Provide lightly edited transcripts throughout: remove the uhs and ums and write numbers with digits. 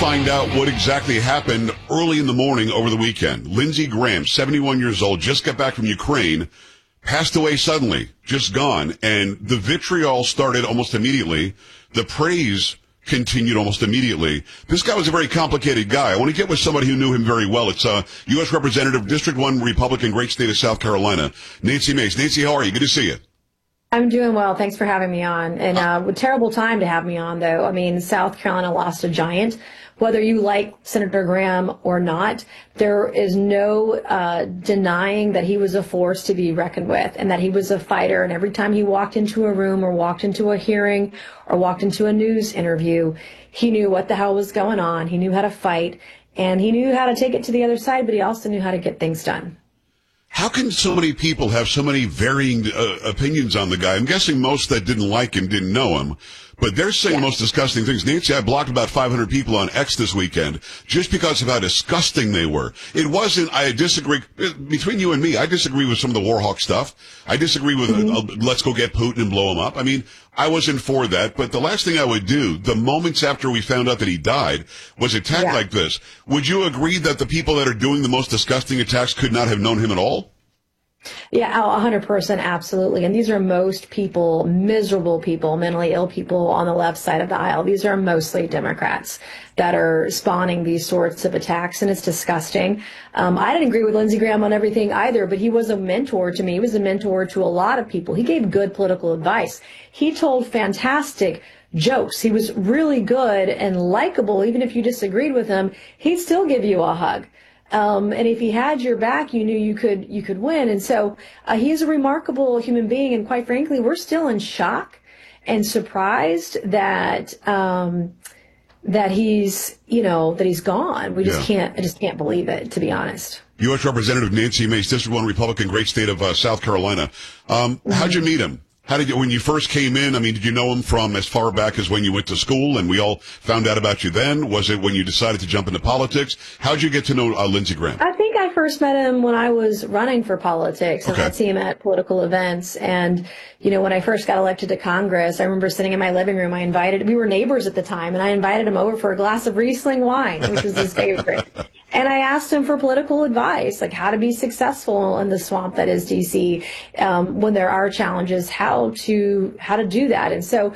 find out what exactly happened early in the morning over the weekend. Lindsey Graham, 71 years old, just got back from Ukraine, passed away suddenly, just gone. And the vitriol started almost immediately. The praise continued almost immediately. This guy was a very complicated guy. I want to get with somebody who knew him very well. It's U.S. Representative, District 1 Republican, great state of South Carolina, Nancy Mace. Nancy, how are you? Good to see you. I'm doing well. Thanks for having me on. And a terrible time to have me on, though. I mean, South Carolina lost a giant. Whether you like Senator Graham or not, there is no denying that he was a force to be reckoned with and that he was a fighter. And every time he walked into a room or walked into a hearing or walked into a news interview, he knew what the hell was going on. He knew how to fight and he knew how to take it to the other side, but he also knew how to get things done. How can so many people have so many varying opinions on the guy? I'm guessing most that didn't like him didn't know him, but they're saying the most disgusting things. Nancy, I blocked about 500 people on X this weekend just because of how disgusting they were. It wasn't, I disagree, between you and me, I disagree with some of the Warhawk stuff. I disagree with let's go get Putin and blow him up. I mean, I wasn't for that, but the last thing I would do, the moments after we found out that he died, was attack like this. Would you agree that the people that are doing the most disgusting attacks could not have known him at all? Yeah, 100%, absolutely. And these are most people, miserable people, mentally ill people on the left side of the aisle. These are mostly Democrats that are spawning these sorts of attacks, and it's disgusting. I didn't agree with Lindsey Graham on everything either, but he was a mentor to me. He was a mentor to a lot of people. He gave good political advice. He told fantastic jokes. He was really good and likable. Even if you disagreed with him, he'd still give you a hug. And if he had your back, you knew you could win. And so he is a remarkable human being. And quite frankly, we're still in shock and surprised that that he's gone. We just I just can't believe it, to be honest. U.S. Representative Nancy Mace, District 1 Republican, great state of South Carolina. How'd you meet him? When you first came in, I mean, did you know him from as far back as when you went to school and we all found out about you then? Was it when you decided to jump into politics? How'd you get to know Lindsey Graham? I think I first met him when I was running for politics, and I'd see him at political events. And, when I first got elected to Congress, I remember sitting in my living room. We were neighbors at the time, and I invited him over for a glass of Riesling wine, which was his favorite. And I asked him for political advice, like how to be successful in the swamp that is D.C. When there are challenges, how to do that. And so,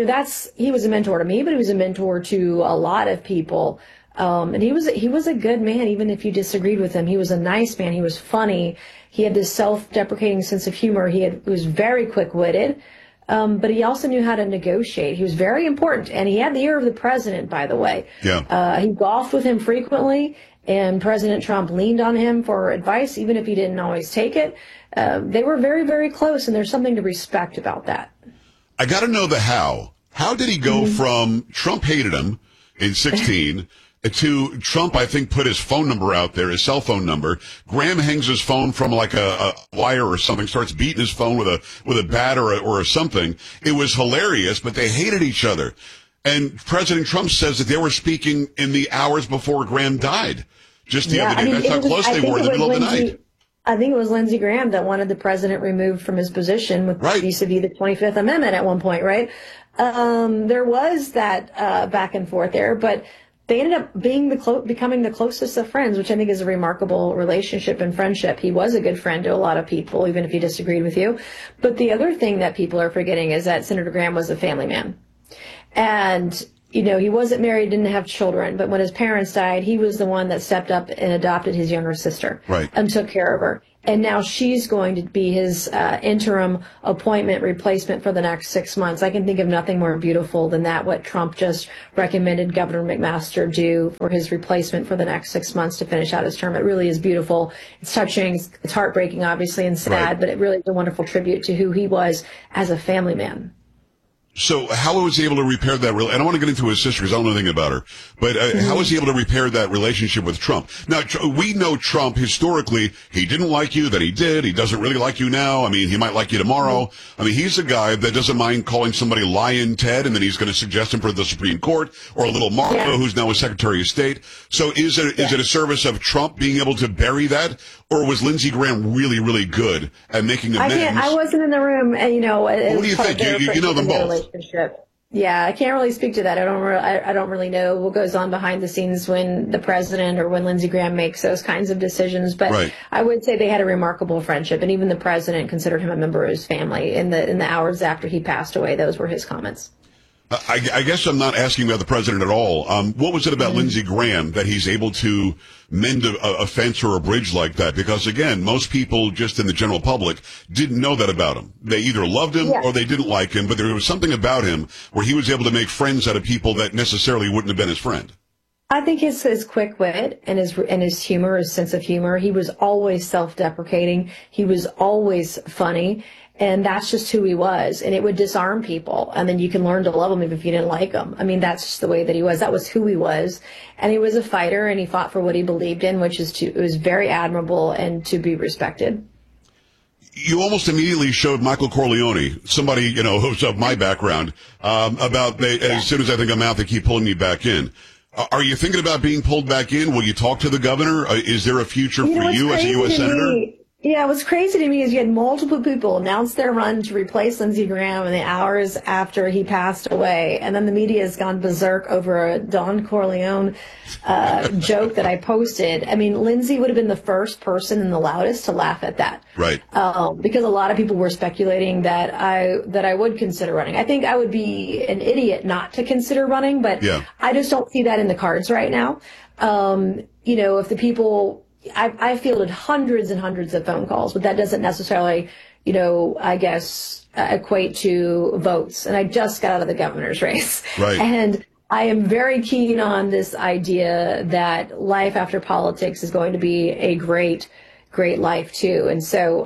he was a mentor to me, but he was a mentor to a lot of people. And he was a good man, even if you disagreed with him. He was a nice man. He was funny. He had this self-deprecating sense of humor. He was very quick-witted. But he also knew how to negotiate. He was very important. And he had the ear of the president, by the way. Yeah. He golfed with him frequently, and President Trump leaned on him for advice, even if he didn't always take it. They were very, very close, and there's something to respect about that. I got to know the how. How did he go from Trump hated him in 2016 to Trump, I think, put his phone number out there, his cell phone number. Graham hangs his phone from like a wire or something, starts beating his phone with a bat or something. It was hilarious, but they hated each other. And President Trump says that they were speaking in the hours before Graham died. Just the other day. That's how close they were in the middle of the night. I think it was Lindsey Graham that wanted the president removed from his position with vis-a-vis the 25th Amendment at one point, right? There was that back and forth there, but they ended up becoming the closest of friends, which I think is a remarkable relationship and friendship. He was a good friend to a lot of people, even if he disagreed with you. But the other thing that people are forgetting is that Senator Graham was a family man. And, he wasn't married, didn't have children, but when his parents died, he was the one that stepped up and adopted his younger sister and took care of her. And now she's going to be his interim appointment replacement for the next 6 months. I can think of nothing more beautiful than that, what Trump just recommended Governor McMaster do for his replacement for the next 6 months to finish out his term. It really is beautiful. It's touching. It's heartbreaking, obviously, and sad, but it really is a wonderful tribute to who he was as a family man. So how was he able to repair that? I don't want to get into his sister because I don't know anything about her. But how was he able to repair that relationship with Trump? Now, we know Trump historically, he didn't like you, then he did. He doesn't really like you now. I mean, he might like you tomorrow. I mean, he's a guy that doesn't mind calling somebody Lion Ted, and then he's going to suggest him for the Supreme Court, or a little Marco, who's now a Secretary of State. So is it a service of Trump being able to bury that? Or was Lindsey Graham really, really good at making amends? I wasn't in the room, What do you think? You know them both. Yeah, I can't really speak to that. I don't really know what goes on behind the scenes when the president or when Lindsey Graham makes those kinds of decisions. But Right. I would say they had a remarkable friendship, and even the president considered him a member of his family. In the hours after he passed away, those were his comments. I guess I'm not asking about the president at all. What was it about Lindsey Graham that he's able to mend a fence or a bridge like that? Because again, most people just in the general public didn't know that about him. They either loved him or they didn't like him, but there was something about him where he was able to make friends out of people that necessarily wouldn't have been his friend. I think his quick wit and his humor, his sense of humor, he was always self-deprecating. He was always funny. And that's just who he was. And it would disarm people. And then you can learn to love him even if you didn't like him. I mean, that's just the way that he was. That was who he was. And he was a fighter, and he fought for what he believed in, which is it was very admirable and to be respected. You almost immediately showed Michael Corleone, somebody, who's of my background, as soon as I think I'm out, they keep pulling me back in. Are you thinking about being pulled back in? Will you talk to the governor? Is there a future for you as a U.S. Senator? Yeah, what's crazy to me is you had multiple people announce their run to replace Lindsey Graham in the hours after he passed away. And then the media has gone berserk over a Don Corleone joke that I posted. I mean, Lindsey would have been the first person and the loudest to laugh at that. Right. Because a lot of people were speculating that I would consider running. I think I would be an idiot not to consider running, but I just don't see that in the cards right now. If the people... I fielded hundreds and hundreds of phone calls, but that doesn't necessarily, equate to votes. And I just got out of the governor's race. Right. And I am very keen on this idea that life after politics is going to be a great, great life too. And so,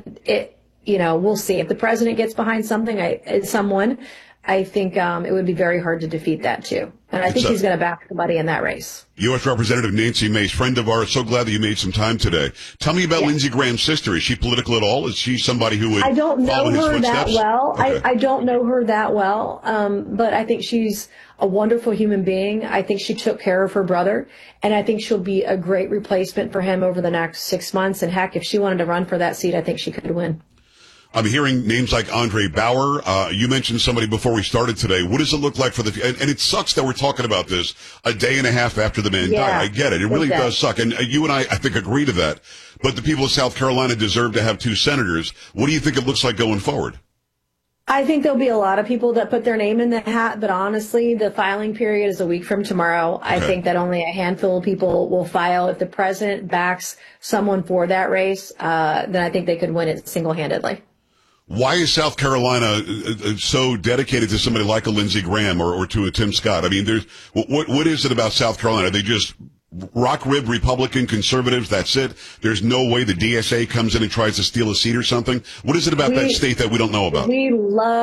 we'll see if the president gets behind someone. I think it would be very hard to defeat that too. And I think he's going to back somebody in that race. U.S. Representative Nancy Mace, friend of ours. So glad that you made some time today. Tell me about Lindsey Graham's sister. Is she political at all? Is she somebody who would follow his footsteps? I don't know her that well. Okay. I don't know her that well. But I think she's a wonderful human being. I think she took care of her brother. And I think she'll be a great replacement for him over the next 6 months. And heck, if she wanted to run for that seat, I think she could win. I'm hearing names like Andre Bauer. You mentioned somebody before we started today. What does it look like for and it sucks that we're talking about this a day and a half after the man died. I get it. It really does suck. And you and I think, agree to that. But the people of South Carolina deserve to have 2 senators. What do you think it looks like going forward? I think there'll be a lot of people that put their name in the hat, but honestly, the filing period is a week from tomorrow. Okay. I think that only a handful of people will file. If the president backs someone for that race, then I think they could win it single-handedly. Why is South Carolina so dedicated to somebody like a Lindsey Graham or to a Tim Scott? I mean, what is it about South Carolina? Are they just rock-ribbed Republican conservatives? That's it? There's no way the DSA comes in and tries to steal a seat or something? What is it about that state that we don't know about? We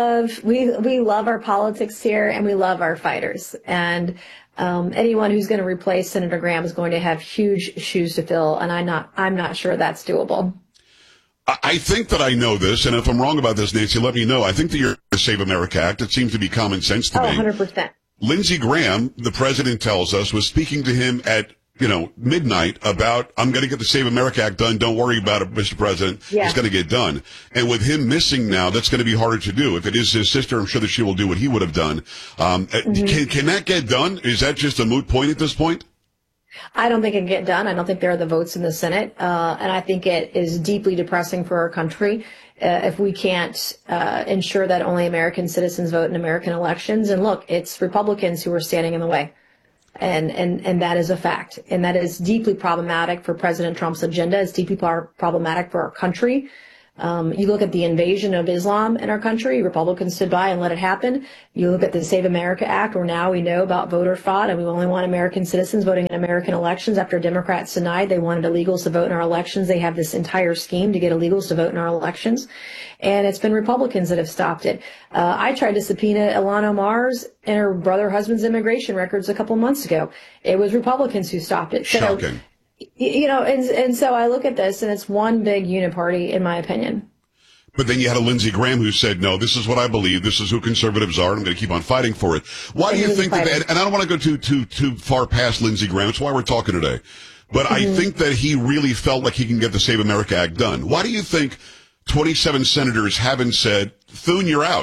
love our politics here, and we love our fighters. And anyone who's going to replace Senator Graham is going to have huge shoes to fill, and I'm not sure that's doable. I think that I know this, and if I'm wrong about this, Nancy, let me know. I think that you're the Save America Act. It seems to be common sense to me. 100%. Lindsey Graham, the president tells us, was speaking to him at, midnight about, I'm going to get the Save America Act done. Don't worry about it, Mr. President. It's going to get done. And with him missing now, that's going to be harder to do. If it is his sister, I'm sure that she will do what he would have done. Can that get done? Is that just a moot point at this point? I don't think it can get done. I don't think there are the votes in the Senate. And I think it is deeply depressing for our country if we can't ensure that only American citizens vote in American elections. And look, it's Republicans who are standing in the way. And that is a fact. And that is deeply problematic for President Trump's agenda. It's deeply problematic for our country. You look at the invasion of Islam in our country, Republicans stood by and let it happen. You look at the Save America Act, where now we know about voter fraud, and we only want American citizens voting in American elections. After Democrats denied they wanted illegals to vote in our elections, they have this entire scheme to get illegals to vote in our elections. And it's been Republicans that have stopped it. I tried to subpoena Ilhan Omar's and her husband's immigration records a couple months ago. It was Republicans who stopped it. Shocking. And so I look at this, and it's one big uniparty, in my opinion. But then you had a Lindsey Graham who said, no, this is what I believe. This is who conservatives are. And I'm going to keep on fighting for it. Why do you think that, and I don't want to go too far past Lindsey Graham. It's why we're talking today. But I think that he really felt like he can get the Save America Act done. Why do you think 27 senators haven't said, Thune, you're out?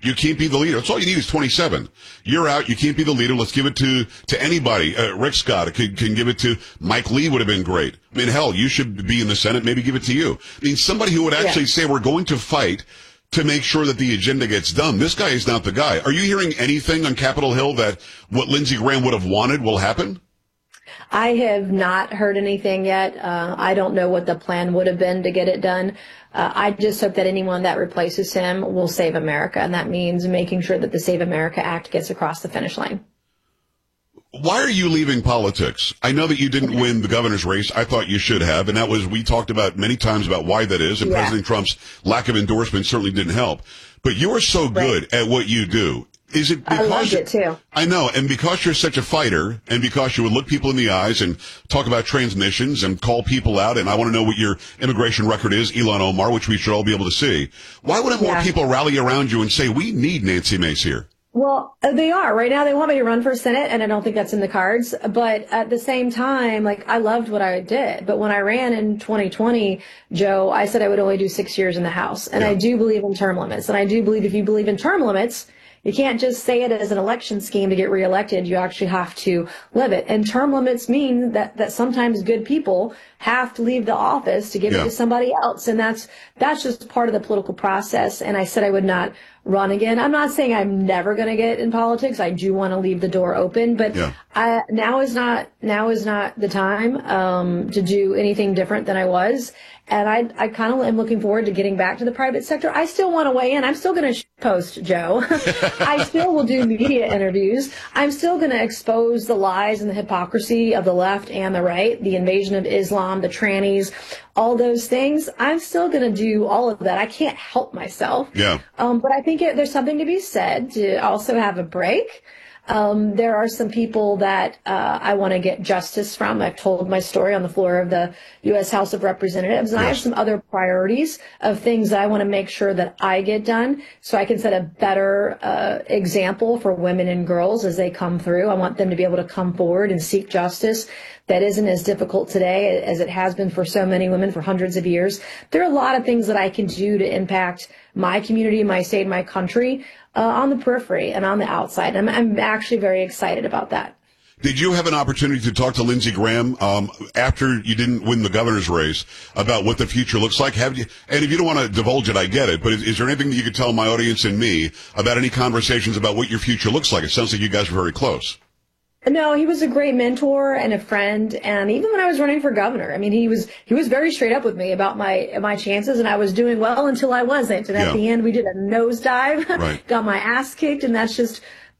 You can't be the leader. That's all you need is 27. You're out. You can't be the leader. Let's give it to anybody. Rick Scott can give it to Mike Lee would have been great. I mean, hell, you should be in the Senate. Maybe give it to you. I mean, somebody who would actually say we're going to fight to make sure that the agenda gets done. This guy is not the guy. Are you hearing anything on Capitol Hill that what Lindsey Graham would have wanted will happen? I have not heard anything yet. I don't know what the plan would have been to get it done. I just hope that anyone that replaces him will save America, and that means making sure that the Save America Act gets across the finish line. Why are you leaving politics? I know that you didn't win the governor's race. I thought you should have, and we talked about many times about why that is, and President Trump's lack of endorsement certainly didn't help. But you are so good at what you do. Is it because I loved it too. I know, and because you're such a fighter, and because you would look people in the eyes and talk about transmissions and call people out, and I want to know what your immigration record is, Ilhan Omar, which we should all be able to see. Why wouldn't more people rally around you and say, we need Nancy Mace here? Well, they are. Right now, they want me to run for Senate, and I don't think that's in the cards. But at the same time, like, I loved what I did. But when I ran in 2020, Joe, I said I would only do 6 years in the House. And I do believe in term limits. And I do believe if you believe in term limits, you can't just say it as an election scheme to get reelected. You actually have to live it. And term limits mean that sometimes good people have to leave the office to give it to somebody else. And that's just part of the political process. And I said I would not run again. I'm not saying I'm never going to get in politics. I do want to leave the door open, but now is not the time to do anything different than I was. And I kind of am looking forward to getting back to the private sector. I still want to weigh in. I'm still going to post, Joe. I still will do media interviews. I'm still going to expose the lies and the hypocrisy of the left and the right, the invasion of Islam, the trannies, all those things. I'm still going to do all of that. I can't help myself. Yeah. But I think there's something to be said to also have a break. There are some people that I want to get justice from. I've told my story on the floor of the U.S. House of Representatives, and I have some other priorities of things that I want to make sure that I get done so I can set a better example for women and girls as they come through. I want them to be able to come forward and seek justice that isn't as difficult today as it has been for so many women for hundreds of years. There are a lot of things that I can do to impact my community, my state, my country on the periphery and on the outside. I'm actually very excited about that. Did you have an opportunity to talk to Lindsey Graham after you didn't win the governor's race about what the future looks like? Have you? And if you don't want to divulge it, I get it. But is there anything that you could tell my audience and me about any conversations about what your future looks like? It sounds like you guys were very close. No, he was a great mentor and a friend. And even when I was running for governor, I mean, he was very straight up with me about my chances, and I was doing well until I wasn't. And at the end, we did a nosedive, got my ass kicked. And that's just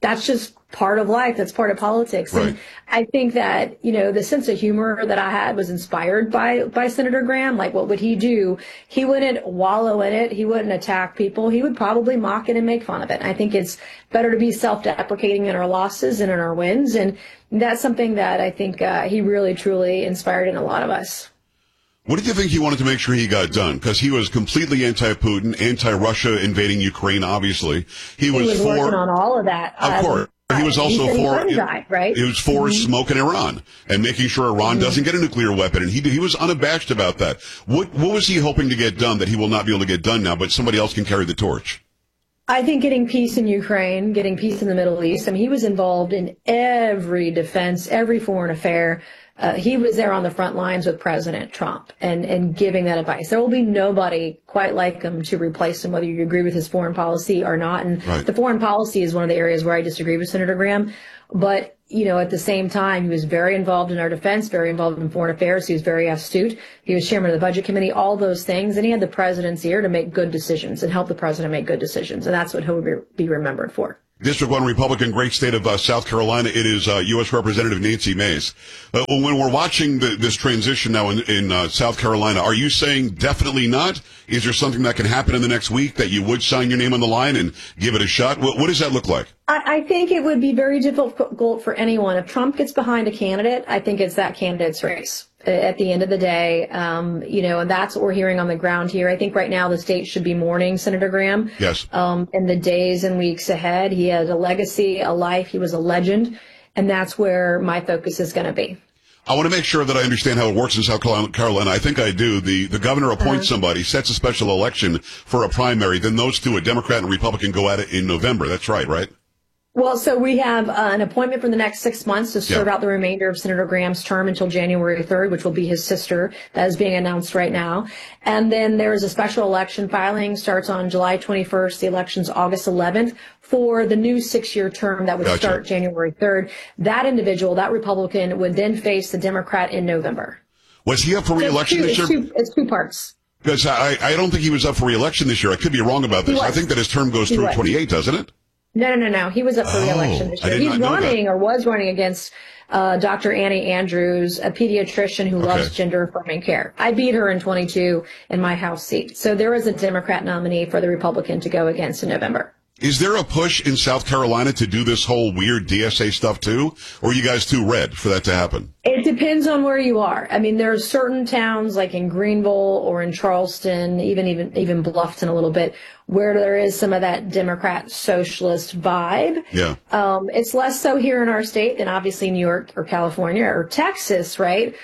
part of life. That's part of politics. Right. And I think that, the sense of humor that I had was inspired by Senator Graham. Like, what would he do? He wouldn't wallow in it. He wouldn't attack people. He would probably mock it and make fun of it. And I think it's better to be self-deprecating in our losses and in our wins. And that's something that I think he really, truly inspired in a lot of us. What did you think he wanted to make sure he got done? Because he was completely anti-Putin, anti-Russia invading Ukraine, obviously. He was for, working on all of that. Of course. He was also he was for smoking Iran and making sure Iran doesn't get a nuclear weapon. And he was unabashed about that. What was he hoping to get done that he will not be able to get done now, but somebody else can carry the torch? I think getting peace in Ukraine, getting peace in the Middle East. I mean, he was involved in every defense, every foreign affair. He was there on the front lines with President Trump and giving that advice. There will be nobody quite like him to replace him, whether you agree with his foreign policy or not. And the foreign policy is one of the areas where I disagree with Senator Graham. But, at the same time, he was very involved in our defense, very involved in foreign affairs. He was very astute. He was chairman of the Budget Committee, all those things. And he had the president's ear to make good decisions and help the president make good decisions. And that's what he'll be remembered for. District 1 Republican, great state of South Carolina. It is U.S. Representative Nancy Mace. When we're watching this transition now in South Carolina, are you saying definitely not? Is there something that can happen in the next week that you would sign your name on the line and give it a shot? What does that look like? I think it would be very difficult for anyone. If Trump gets behind a candidate, I think it's that candidate's race. At the end of the day, and that's what we're hearing on the ground here. I think right now the state should be mourning Senator Graham. Yes. In the days and weeks ahead, he had a legacy, a life. He was a legend. And that's where my focus is going to be. I want to make sure that I understand how it works in South Carolina. I think I do. The governor appoints somebody, sets a special election for a primary, then those two, a Democrat and Republican, go at it in November. That's right? Well, so we have an appointment for the next 6 months to serve out the remainder of Senator Graham's term until January 3rd, which will be his sister. That is being announced right now. And then there is a special election. Filing starts on July 21st. The election's August 11th for the new 6-year term that would start January 3rd. That individual, that Republican, would then face the Democrat in November. Was he up for re-election this year? It's two parts. Because I don't think he was up for re-election this year. I could be wrong about this. I think that his term goes through 28, doesn't it? No. He was up for re-election this year. He's running or was running against Dr. Annie Andrews, a pediatrician who loves gender-affirming care. I beat her in 22 in my House seat. So there is a Democrat nominee for the Republican to go against in November. Is there a push in South Carolina to do this whole weird DSA stuff too? Or are you guys too red for that to happen? It depends on where you are. I mean, there are certain towns like in Greenville or in Charleston, even Bluffton a little bit, where there is some of that Democrat socialist vibe. Yeah. It's less so here in our state than obviously New York or California or Texas, right?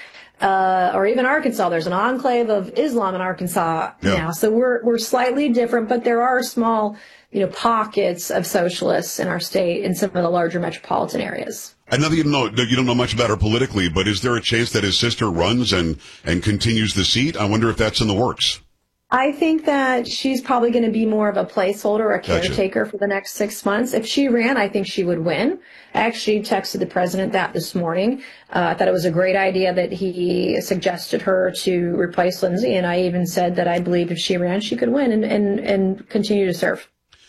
Or even Arkansas. There's an enclave of Islam in Arkansas now. So we're slightly different, but there are small, pockets of socialists in our state in some of the larger metropolitan areas. I know that you don't know much about her politically, but is there a chance that his sister runs and continues the seat? I wonder if that's in the works. I think that she's probably going to be more of a placeholder, a caretaker for the next 6 months. If she ran, I think she would win. I actually texted the president that this morning. I thought it was a great idea that he suggested her to replace Lindsey, and I even said that I believed if she ran, she could win and continue to serve.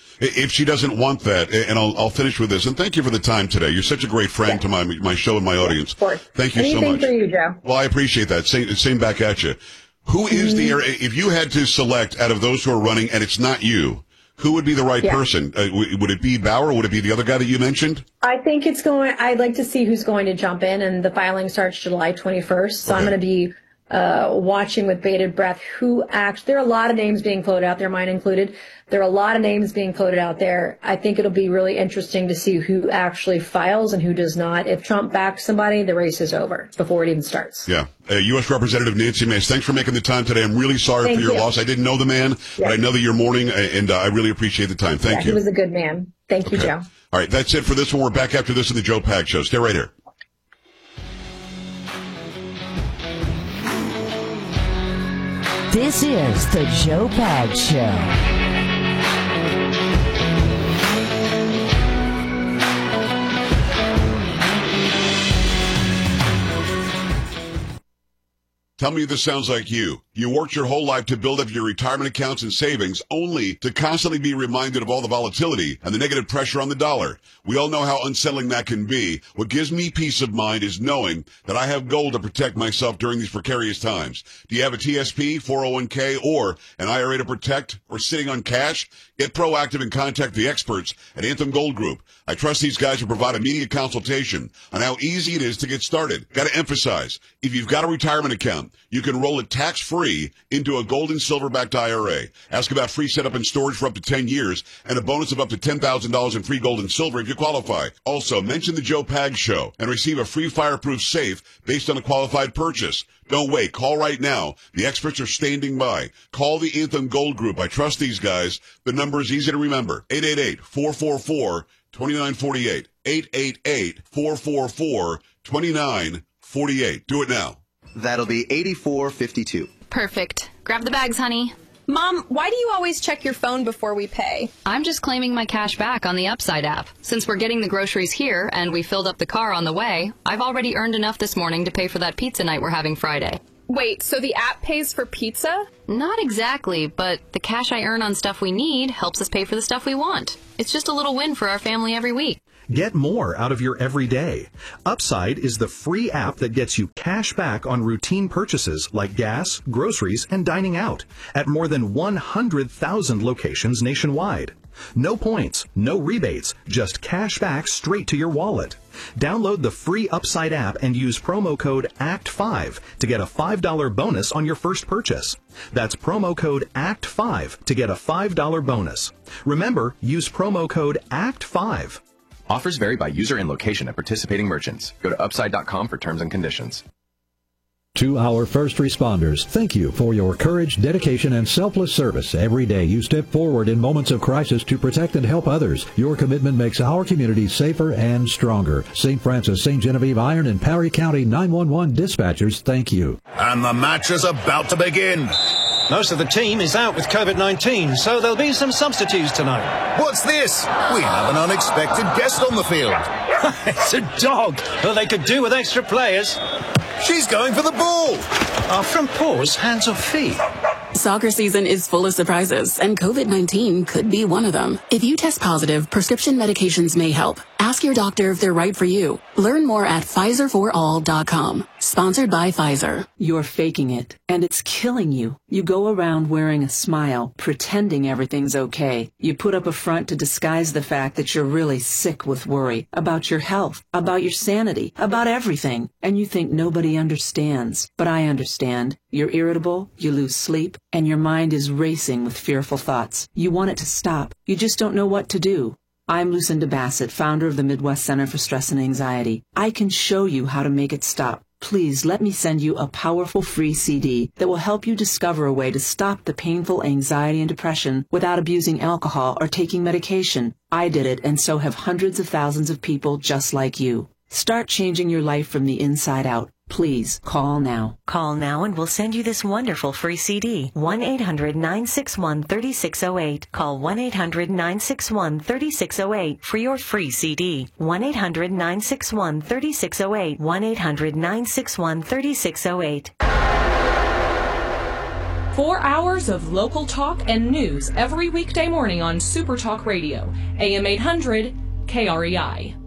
If she doesn't want that, and I'll finish with this, and thank you for the time today. You're such a great friend to my show and my audience. Of course. Thank you so much. Anything for you, Joe. Well, I appreciate that. Same back at you. Who is if you had to select out of those who are running, and it's not you, who would be the right person? Would it be Bauer, or would it be the other guy that you mentioned? I think I'd like to see who's going to jump in, and the filing starts July 21st. So I'm going to be watching with bated breath there are a lot of names being floated out there, mine included. There are a lot of names being floated out there. I think it'll be really interesting to see who actually files and who does not. If Trump backs somebody, the race is over before it even starts. Yeah. U.S. Representative Nancy Mace, thanks for making the time today. I'm really sorry for your loss. I didn't know the man, but I know that you're mourning, and I really appreciate the time. Thank you. He was a good man. Thank you, Joe. All right, that's it for this one. We're back after this in the Joe Pags Show. Stay right here. This is the Joe Pags Show. Tell me this sounds like you. You worked your whole life to build up your retirement accounts and savings, only to constantly be reminded of all the volatility and the negative pressure on the dollar. We all know how unsettling that can be. What gives me peace of mind is knowing that I have gold to protect myself during these precarious times. Do you have a TSP, 401k, or an IRA to protect, or sitting on cash? Get proactive and contact the experts at Anthem Gold Group. I trust these guys to provide immediate consultation on how easy it is to get started. Got to emphasize, if you've got a retirement account, you can roll it tax-free into a gold and silver-backed IRA. Ask about free setup and storage for up to 10 years and a bonus of up to $10,000 in free gold and silver if you qualify. Also, mention the Joe Pags Show and receive a free fireproof safe based on a qualified purchase. Don't wait. Call right now. The experts are standing by. Call the Anthem Gold Group. I trust these guys. The number is easy to remember. 888-444-2948. 888-444-2948. Do it now. That'll be 8452. Perfect. Grab the bags, honey. Mom, why do you always check your phone before we pay? I'm just claiming my cash back on the Upside app. Since we're getting the groceries here and we filled up the car on the way, I've already earned enough this morning to pay for that pizza night we're having Friday. Wait, so the app pays for pizza? Not exactly, but the cash I earn on stuff we need helps us pay for the stuff we want. It's just a little win for our family every week. Get more out of your everyday. Upside is the free app that gets you cash back on routine purchases like gas, groceries, and dining out at more than 100,000 locations nationwide. No points, no rebates, just cash back straight to your wallet. Download the free Upside app and use promo code ACT5 to get a $5 bonus on your first purchase. That's promo code ACT5 to get a $5 bonus. Remember, use promo code ACT5. Offers vary by user and location at participating merchants. Go to upside.com for terms and conditions. To our first responders, thank you for your courage, dedication, and selfless service. Every day you step forward in moments of crisis to protect and help others. Your commitment makes our community safer and stronger. St. Francis, St. Genevieve, Iron, and Perry County 911 dispatchers, thank you. And the match is about to begin. Most of the team is out with COVID-19, so there'll be some substitutes tonight. What's this? We have an unexpected guest on the field. It's a dog. Well, they could do with extra players. She's going for the ball. Our front paws, hands or feet? Soccer season is full of surprises, and COVID-19 could be one of them. If you test positive, prescription medications may help. Ask your doctor if they're right for you. Learn more at PfizerForAll.com. Sponsored by Pfizer. You're faking it, and it's killing you. You go around wearing a smile, pretending everything's okay. You put up a front to disguise the fact that you're really sick with worry about your health, about your sanity, about everything. And you think nobody understands. But I understand. You're irritable, you lose sleep, and your mind is racing with fearful thoughts. You want it to stop. You just don't know what to do. I'm Lucinda Bassett, founder of the Midwest Center for Stress and Anxiety. I can show you how to make it stop. Please let me send you a powerful free CD that will help you discover a way to stop the painful anxiety and depression without abusing alcohol or taking medication. I did it, and so have hundreds of thousands of people just like you. Start changing your life from the inside out. Please call now. Call now and we'll send you this wonderful free CD. 1-800-961-3608. Call 1-800-961-3608 for your free CD. 1-800-961-3608. 1-800-961-3608. 4 hours of local talk and news every weekday morning on Super Talk Radio. AM 800 KREI.